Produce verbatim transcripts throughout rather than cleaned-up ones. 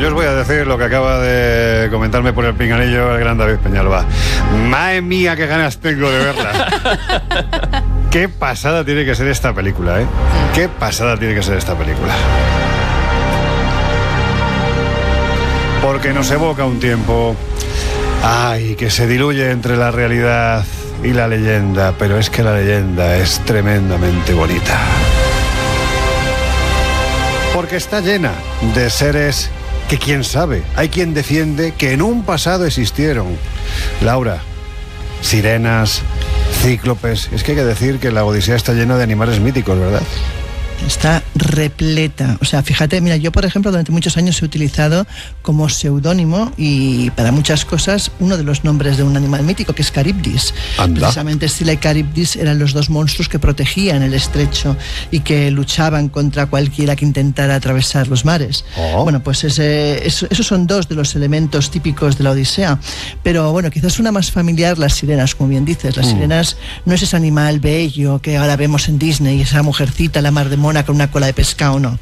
yo os voy a decir lo que acaba de comentarme por el pinganillo el gran David Peñalba. Madre mía, qué ganas tengo de verla. Qué pasada tiene que ser esta película, ¿eh? Qué pasada tiene que ser esta película. Porque nos evoca un tiempo, ay, que se diluye entre la realidad y la leyenda, pero es que la leyenda es tremendamente bonita. Porque está llena de seres que, quién sabe, hay quien defiende que en un pasado existieron. Laura, sirenas, cíclopes. Es que hay que decir que la Odisea está llena de animales míticos, ¿verdad? Está repleta. O sea, fíjate, mira, yo por ejemplo durante muchos años he utilizado como seudónimo y para muchas cosas uno de los nombres de un animal mítico que es Caribdis. Anda. Precisamente Scylla y Caribdis eran los dos monstruos que protegían el estrecho y que luchaban contra cualquiera que intentara atravesar los mares. Oh. Bueno, pues ese, eso, esos son dos de los elementos típicos de la Odisea. Pero bueno, quizás una más familiar, las sirenas, como bien dices. Las mm. sirenas no es ese animal bello que ahora vemos en Disney, esa mujercita, la mar de mona con una cola de pescado, no.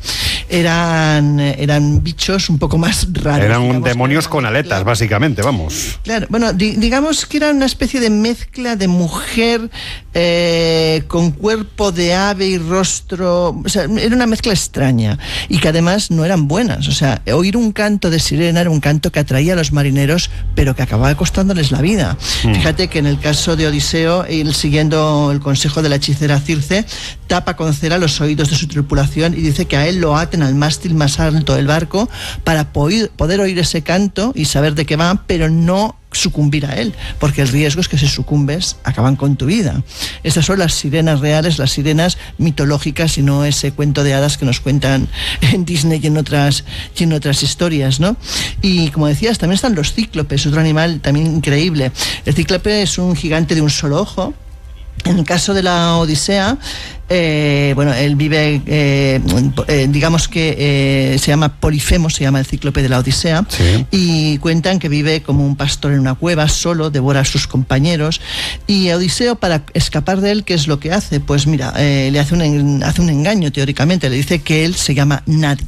Eran, eran bichos un poco más raros. Eran digamos, demonios eran con aletas, mezcla. básicamente, vamos. Claro, bueno, di, digamos que era una especie de mezcla de mujer eh, con cuerpo de ave y rostro, o sea, era una mezcla extraña y que además no eran buenas. O sea, oír un canto de sirena era un canto que atraía a los marineros, pero que acababa costándoles la vida. Mm. Fíjate que en el caso de Odiseo, él, siguiendo el consejo de la hechicera Circe, tapa con cera los oídos de su tripulación y dice que a él lo aten al mástil más alto del barco para poder, poder oír ese canto y saber de qué va, pero no sucumbir a él, porque el riesgo es que si sucumbes acaban con tu vida. Estas son las sirenas reales, las sirenas mitológicas y no ese cuento de hadas que nos cuentan en Disney y en otras, y en otras historias, ¿no? Y como decías, también están los cíclopes, otro animal también increíble. El cíclope es un gigante de un solo ojo. En el caso de la Odisea, eh, bueno, él vive, eh, eh, digamos que eh, se llama Polifemo, se llama el cíclope de la Odisea, sí. Y cuentan que vive como un pastor en una cueva, solo, devora a sus compañeros, y Odiseo, para escapar de él, ¿qué es lo que hace? Pues mira, eh, le hace un, hace un engaño, teóricamente, le dice que él se llama nadie,